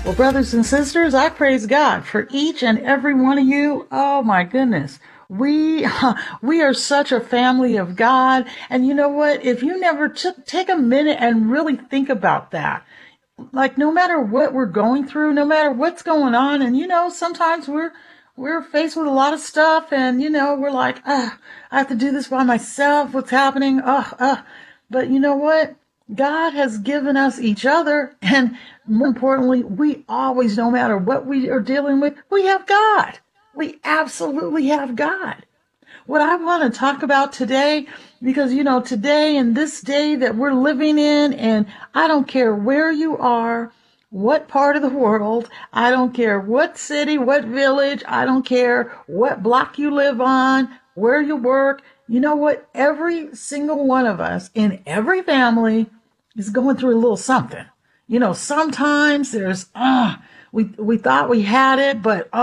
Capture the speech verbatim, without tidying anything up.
Well, brothers and sisters, I praise God for each and every one of you. Oh my goodness. We, we are such a family of God. And you know what? If you never took, take a minute and really think about that, like no matter what we're going through, no matter what's going on, and you know, sometimes we're, we're faced with a lot of stuff and you know, we're like, ah, I have to do this by myself. What's happening? Oh, uh, but you know what? God has given us each other, and more importantly, we always, no matter what we are dealing with, we have God. We absolutely have God. What I want to talk about today, because you know, today in this day that we're living in, and I don't care where you are, what part of the world, I don't care what city, what village, I don't care what block you live on, where you work. You know what? Every single one of us in every family is going through a little something. You know, sometimes there's, ah, uh, we, we thought we had it, but